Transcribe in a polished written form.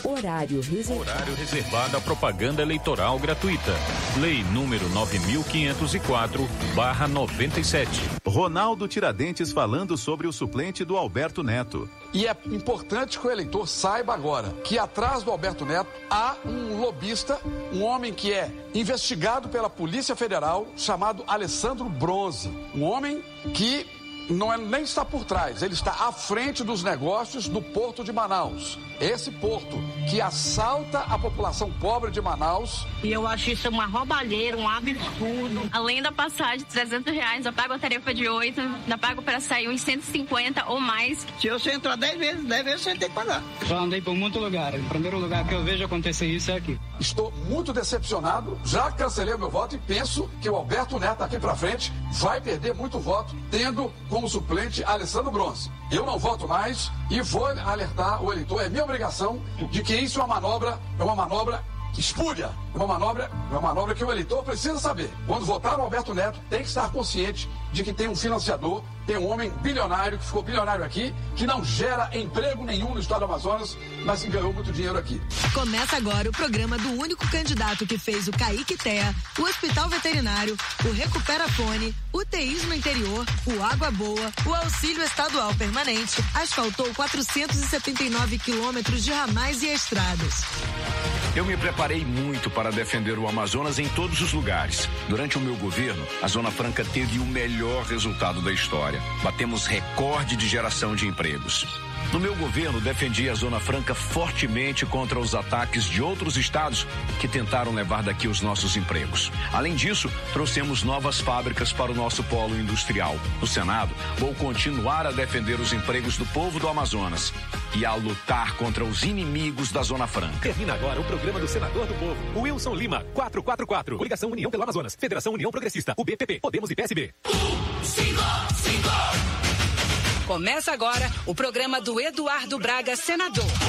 Horário reservado à propaganda eleitoral gratuita. Lei número 9.504/97. Ronaldo Tiradentes falando sobre o suplente do Alberto Neto. E é importante que o eleitor saiba agora que atrás do Alberto Neto há um lobista, um homem que é investigado pela Polícia Federal, chamado Alessandro Bronze. Um homem que nem está por trás, ele está à frente dos negócios do Porto de Manaus. Esse porto que assalta a população pobre de Manaus. E eu acho isso uma roubalheira, um absurdo. Além da passagem de R$300, eu pago a tarefa de 8, ainda pago para sair uns 150 ou mais. Se você entrar 10 vezes você tem que pagar. Já andei por muito lugar. O primeiro lugar que eu vejo acontecer isso é aqui. Estou muito decepcionado, já cancelei o meu voto e penso que o Alberto Neto aqui para frente vai perder muito voto, tendo como suplente Alessandro Bronze. Eu não voto mais e vou alertar o eleitor, é minha obrigação, de que isso é uma manobra espúria, é uma manobra que o eleitor precisa saber. Quando votar no Alberto Neto, tem que estar consciente de que tem um financiador, tem um homem bilionário, que ficou bilionário aqui, que não gera emprego nenhum no estado do Amazonas, mas que ganhou muito dinheiro aqui. Começa agora o programa do único candidato que fez o Kaique Tea, o Hospital Veterinário, o Recupera Fone, o TEIs no interior, o Água Boa, o Auxílio Estadual Permanente, asfaltou 479 quilômetros de ramais e estradas. Eu me preparei muito para defender o Amazonas em todos os lugares. Durante o meu governo, a Zona Franca teve o melhor resultado da história. Batemos recorde de geração de empregos. No meu governo, defendi a Zona Franca fortemente contra os ataques de outros estados que tentaram levar daqui os nossos empregos. Além disso, trouxemos novas fábricas para o nosso polo industrial. No Senado, vou continuar a defender os empregos do povo do Amazonas e a lutar contra os inimigos da Zona Franca. Termina agora o programa do Senador do Povo, Wilson Lima, 444. Coligação União pelo Amazonas, Federação União Progressista, UBPP, Podemos e PSB. Começa agora o programa do Eduardo Braga, senador.